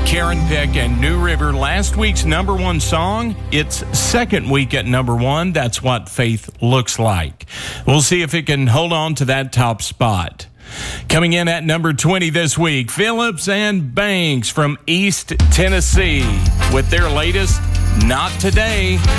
Karen Peck and New River, last week's number one song. It's second week at number one. That's What Faith Looks Like. We'll see if it can hold on to that top spot. Coming in at number 20 this week, Phillips and Banks from East Tennessee with their latest, Not Today.